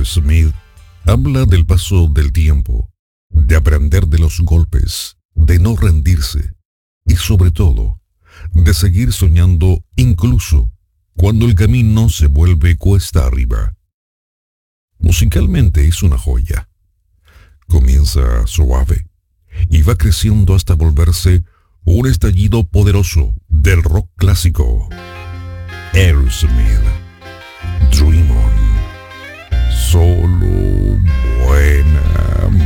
Aerosmith habla del paso del tiempo, de aprender de los golpes, de no rendirse y sobre todo, de seguir soñando incluso cuando el camino se vuelve cuesta arriba. Musicalmente es una joya. Comienza suave y va creciendo hasta volverse un estallido poderoso del rock clásico. Aerosmith, Dream On. Solo buena